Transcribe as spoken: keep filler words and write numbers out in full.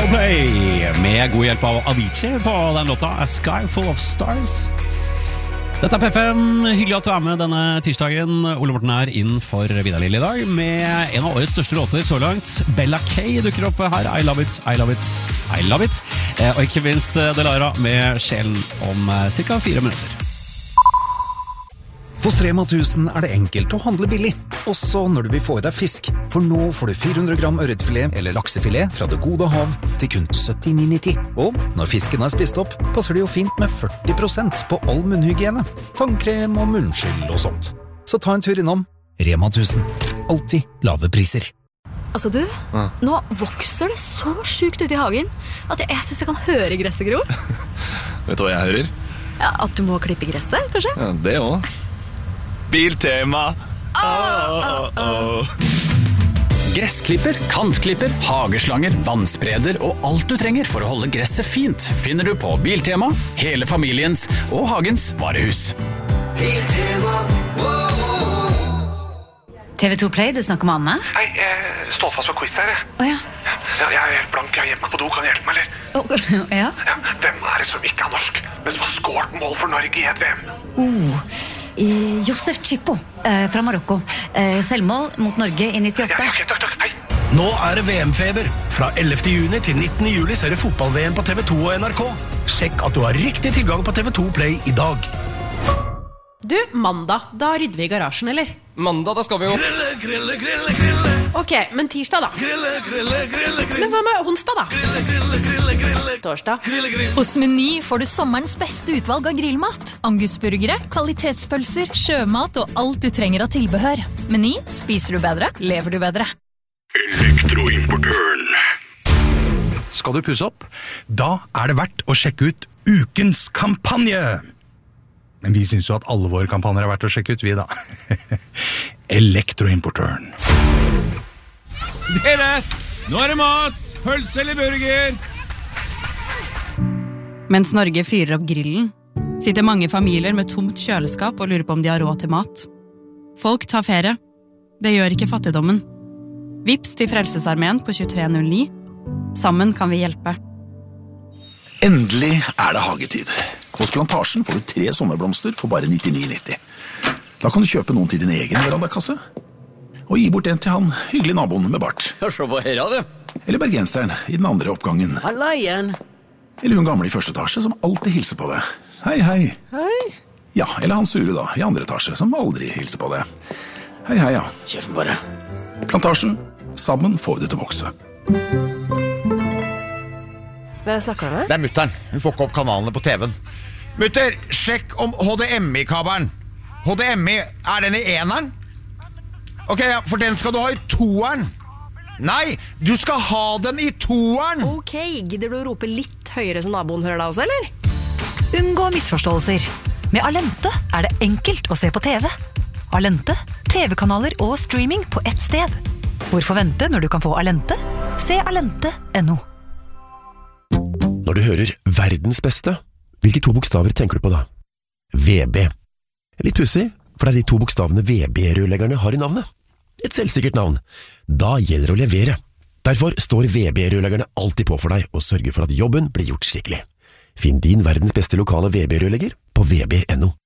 Coldplay med god hjelp av Avicii på den låta A Sky Full of Stars. Dette er P fem, hyggelig at du er med denne tirsdagen. Ole Morten er inn for Vidar Lill i dag med en av årets største låter så langt. Bella K dukker opp her, I love it, I love it, I love it. Og ikke minst Delara med Sjelen om cirka fire minutter. Hos Rema tusen er det enkelt å handle billig, også når du vil få i deg fisk. For nå får du fire hundre gram ørretfilet eller laksefilet fra det gode hav til kun syttini nitti. Og når fisken er spist opp, passer det jo fint med førti prosent på all munnhygiene, tannkrem og munnskyld og sånt. Så ta en tur innom Rema tusen. Alltid lave priser. Altså du, ja. Nå vokser det så sykt ut i hagen at jeg synes jeg kan høre gresset gro. Vet du hva jeg hører? Ja, at du må klippe gresset, kanskje? Ja, det også. Biltema. Oh, oh, oh. Gressklipper, kantklipper, hageslanger, vannspreder og alt du trenger for å holde gresset fint finner du på Biltema, hele familiens og hagens varehus. Biltema, wow, wow. T V to Play, du snakker med Anne? Hei, jeg står fast på quiz her, jeg. Å ja. Ja, jeg er helt blank, jeg har hjemme meg på do, kan du hjelpe meg, eller? Oh, ja. Ja, hvem er det som ikke er norsk, men som har skåret mål for Norge i et V M? Oh, eh, Josef Chippo eh, fra Marokko. Eh, selvmål mot Norge i nittiåtte. Ja, ok, takk, takk, hei. Nå er det V M-feber. Fra ellevte juni til nittende juli ser du fotball-V M på T V to og N R K. Sjekk at du har riktig tilgang på T V to Play i dag. Du, mandag, da rydder vi i garasjen, eller? Mandag, da skal vi jo Grille, grille, grille, grille. Ok, men tirsdag da? Grille, grille, grille, grille. Men hva med onsdag da? Grille, grille, grille, grille. Torsdag? Grille, grille. Hos Meny får du sommerens beste utvalg av grillmat. Angusburgere, kvalitetspølser, sjømat og alt du trenger av tilbehør. Meny, spiser du bedre, lever du bedre. Elektroimportøren. Skal du pusse opp? Da er det verdt å sjekke ut ukens kampanje. Men vi synes jo at alle våre kampanjer er verdt å sjekke ut, vi da. Elektroimportøren. Dere, nå er det mat! Pølse eller burger! Mens Norge fyrer opp grillen, sitter mange familier med tomt kjøleskap og lurer på om de har råd til mat. Folk tar ferie. Det gjør ikke fattigdommen. Vips til Frelsesarmeen på tjuetre null ni. Sammen kan vi hjelpe. Endelig er det hagetid. Hos Plantasjen får du tre sommerblomster for bare nittini nitti. Da kan du kjøpe noen til din egen verandakasse. Og gi bort en til han hyggelig naboen med bart. Ja, se på her, det. Eller bergenseren i den andre oppgangen. Halla igjen. Eller hun gamle i første etasje som alltid hilser på deg. Hei, hei. Hei. Ja, eller han sure da, i andre etasje som aldri hilser på deg. Hei, hei, ja. Kjøfen bare. Plantasjen. Sammen får du til å vokse. Hvem snakker du med? Det er mutteren. Hun får ikke opp kanalene på T V-en. Mutter, sjekk om H D M I-kabelen. H D M I, er den i eneren? Ok, ja, for den skal du ha i toeren. Nei, du skal ha den i toeren. Ok, gidder du å rope litt høyere så naboen hører deg også, eller? Unngå misforståelser. Med Alente er det enkelt å se på T V. Alente, T V-kanaler og streaming på ett sted. Hvorfor vente når du kan få Alente? Se alente punktum no. Når du hører verdens beste, hvilke to bokstaver tenker du på da? V B. Litt pussig, for det er de to bokstavene V B-rørleggerne har i navnet. Et selvsikkert navn. Da gjelder det å levere. Derfor står V B-rørleggerne alltid på for deg og sørger for at jobben blir gjort skikkelig. Finn din verdens beste lokale V B-rørlegger på V B punktum no.